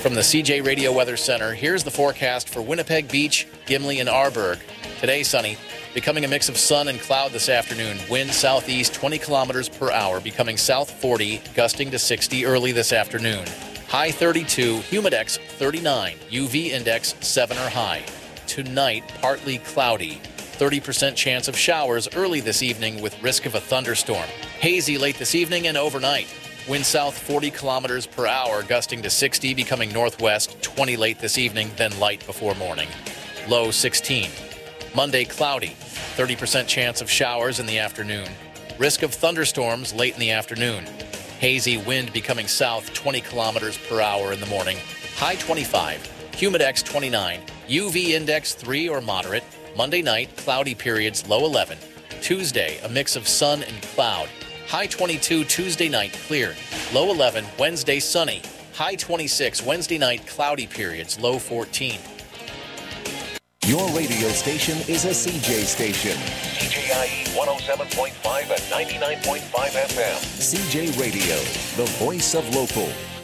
From the CJ Radio Weather Center, here's the forecast for Winnipeg Beach, Gimli, and Arborg. Today, sunny, becoming a mix of sun and cloud this afternoon. Wind southeast 20 kilometers per hour, becoming south 40, gusting to 60 early this afternoon. High 32, humidex 39, UV index 7 or high. Tonight, partly cloudy. 30% chance of showers early this evening with risk of a thunderstorm. Hazy late this evening and overnight. Wind south 40 kilometers per hour, gusting to 60, becoming northwest 20 late this evening, then light before morning. Low 16. Monday, cloudy. 30% chance of showers in the afternoon. Risk of thunderstorms late in the afternoon. Hazy wind becoming south 20 kilometers per hour in the morning. High 25. Humidex 29. UV index 3 or moderate. Monday night, cloudy periods, low 11. Tuesday, a mix of sun and cloud. High 22 Tuesday night, clear. Low 11, Wednesday sunny. High 26 Wednesday night, cloudy periods, low 14. Your radio station is a CJ station. CJIE 107.5 and 99.5 FM. CJ Radio, the voice of local.